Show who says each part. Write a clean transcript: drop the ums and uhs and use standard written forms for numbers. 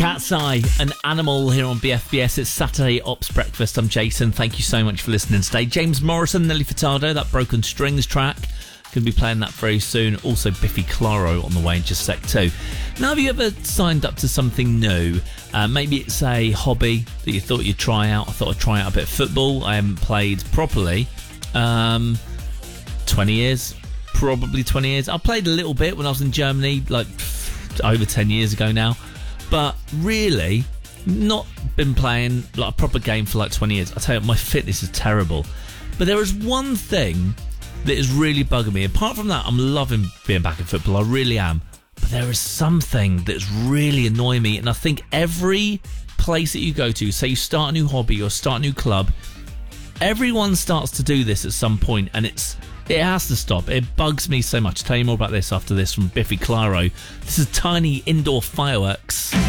Speaker 1: Cat's Eye, an animal here on BFBS. It's Saturday Ops Breakfast. I'm Jason. Thank you so much for listening today. James Morrison, Nelly Furtado, that Broken Strings track. Going to be playing that very soon. Also, Biffy Clyro on the way in just a sec too. Now, have you ever signed up to something new? Maybe it's a hobby that you thought you'd try out. I thought I'd try out a bit of football. I haven't played properly. 20 years. Probably 20 years. I played a little bit when I was in Germany, like over 10 years ago now. But really, not been playing like a proper game for like 20 years. I tell you, my fitness is terrible. But there is one thing that is really bugging me. Apart from that, I'm loving being back in football. I really am. But there is something that's really annoying me. And I think every place that you go to, say you start a new hobby or start a new club, everyone starts to do this at some point, and it has to stop. It bugs me so much. I'll tell you more about this after this from Biffy Clyro. This is Tiny Indoor Fireworks.